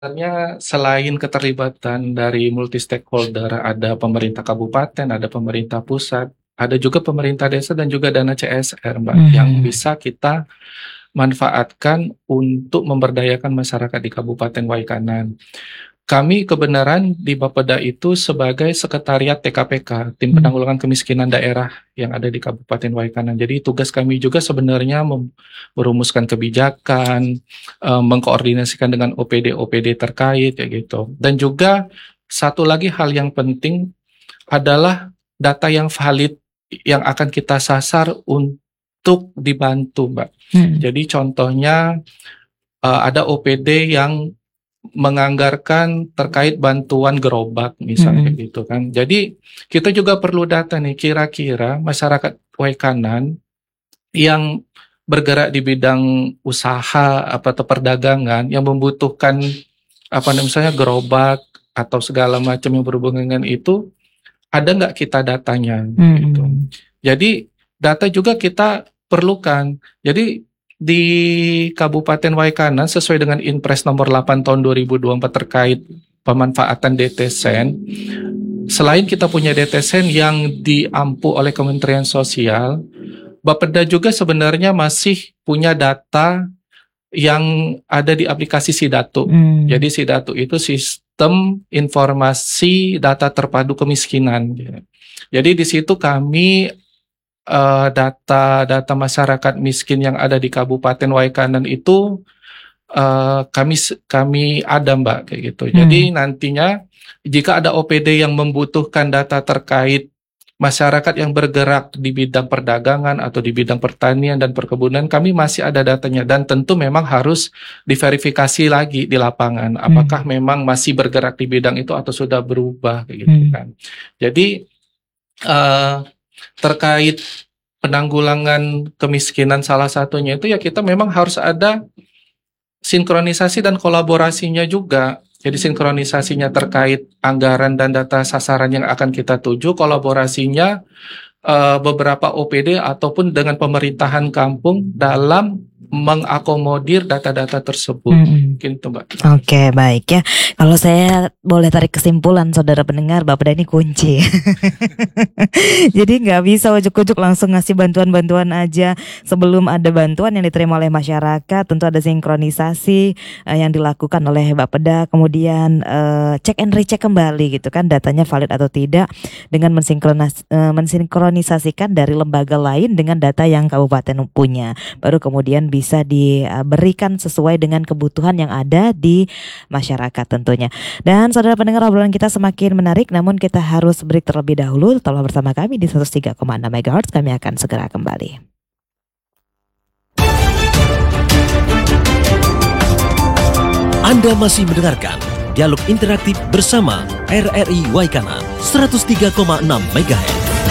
Sebenarnya selain keterlibatan dari multi stakeholder, ada pemerintah kabupaten, ada pemerintah pusat, ada juga pemerintah desa dan juga dana CSR, Mbak, yang Mhm. bisa kita manfaatkan untuk memberdayakan masyarakat di Kabupaten Waikanan. Kami kebenaran di Bapeda itu sebagai sekretariat TKPK, Tim Mhm. Penanggulangan Kemiskinan Daerah yang ada di Kabupaten Waikanan. Jadi tugas kami juga sebenarnya merumuskan kebijakan, mengkoordinasikan dengan OPD-OPD terkait kayak gitu. Dan juga satu lagi hal yang penting adalah data yang valid yang akan kita sasar untuk dibantu, Mbak. Mhm. Jadi contohnya ada OPD yang menganggarkan terkait bantuan gerobak misalnya kayak Mhm. gitu kan. Jadi kita juga perlu data nih kira-kira masyarakat Waikanan yang bergerak di bidang usaha atau perdagangan yang membutuhkan apa namanya misalnya gerobak atau segala macam yang berhubungan dengan itu ada nggak kita datanya gitu. Mhm. Jadi data juga kita perlukan. Jadi di Kabupaten Waikanan sesuai dengan Inpres nomor 8 tahun 2024 terkait pemanfaatan DTSEN, selain kita punya DTSEN yang diampu oleh Kementerian Sosial, Bapeda juga sebenarnya masih punya data yang ada di aplikasi Sidatu. Mhm. Jadi Sidatu itu sistem informasi data terpadu kemiskinan. Jadi di situ kami data-data masyarakat miskin yang ada di Kabupaten Waikanan itu kami ada, Mbak, kayak gitu. Jadi Mhm. nantinya jika ada OPD yang membutuhkan data terkait masyarakat yang bergerak di bidang perdagangan atau di bidang pertanian dan perkebunan, kami masih ada datanya dan tentu memang harus diverifikasi lagi di lapangan apakah Mhm. memang masih bergerak di bidang itu atau sudah berubah kayak gitu Mhm. kan. Jadi eh, terkait penanggulangan kemiskinan salah satunya itu ya kita memang harus ada sinkronisasi dan kolaborasinya juga. Jadi sinkronisasinya terkait anggaran dan data sasaran yang akan kita tuju, kolaborasinya beberapa OPD ataupun dengan pemerintahan kampung dalam mengakomodir data-data tersebut. Mhm. Mungkin itu, Mbak. Oke, baik ya. Kalau saya boleh tarik kesimpulan, saudara pendengar, Bapeda ini kunci. Jadi nggak bisa ujuk-ujuk langsung ngasih bantuan-bantuan aja. Sebelum ada bantuan yang diterima oleh masyarakat, tentu ada sinkronisasi yang dilakukan oleh Bapeda. Kemudian cek and recheck kembali gitu kan, datanya valid atau tidak, dengan mensinkronisasikan dari lembaga lain dengan data yang kabupaten punya. Baru kemudian bisa diberikan sesuai dengan kebutuhan yang ada di masyarakat tentunya. Dan saudara pendengar, obrolan kita semakin menarik, namun kita harus break terlebih dahulu. Tetaplah bersama kami di 103,6 MHz. Kami akan segera kembali. Anda masih mendengarkan dialog interaktif bersama RRI Waikanan 103,6 MHz.